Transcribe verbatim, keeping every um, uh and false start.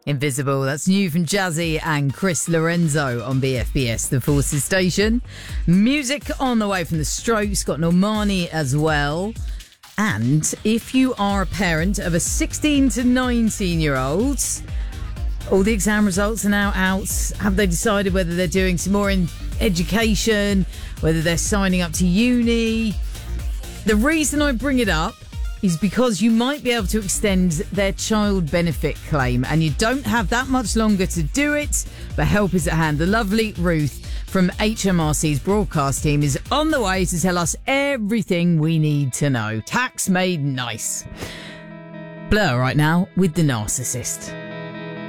Invisible, that's new from Jazzy and Chris Lorenzo on B F B S, the Forces station. Music on the way from The Strokes, got Normani as well. And if you are a parent of a sixteen to nineteen year old, all the exam results are now out. Have they decided whether they're doing some more in education, whether they're signing up to uni? The reason I bring it up is because you might be able to extend their child benefit claim, and you don't have that much longer to do it, but help is at hand. The lovely Ruth from H M R C's broadcast team is on the way to tell us everything we need to know. Tax made nice. Blur right now with The Narcissist.